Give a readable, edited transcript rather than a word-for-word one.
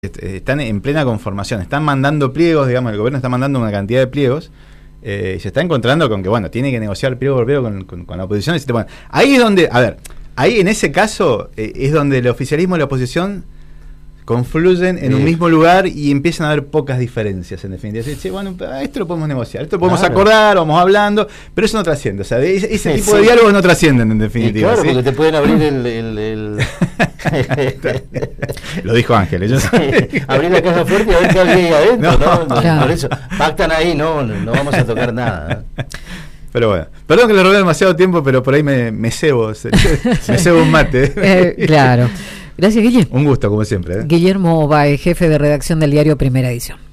están en plena conformación, están mandando pliegos, digamos, el gobierno está mandando una cantidad de pliegos, y se está encontrando con que, bueno, tiene que negociar pliego por pliego con la oposición. Bueno, ahí es donde, a ver, ahí en ese caso es donde el oficialismo y la oposición confluyen en un mismo lugar y empiezan a haber pocas diferencias, en definitiva. Así, bueno, esto lo podemos negociar, esto lo podemos acordar, vamos hablando, pero eso no trasciende. O sea, ese tipo de diálogos no trascienden, en definitiva. Claro, porque te pueden abrir el... Lo dijo Ángel. Abrir la caja fuerte y a ver qué hay ahí adentro, ¿no? Claro. Por eso, pactan ahí, no vamos a tocar nada. Pero bueno, perdón que le robé demasiado tiempo, pero por ahí me cebo, me cebo un mate. Claro. Gracias, Guillermo. Un gusto, como siempre. Guillermo Bae, jefe de redacción del diario Primera Edición.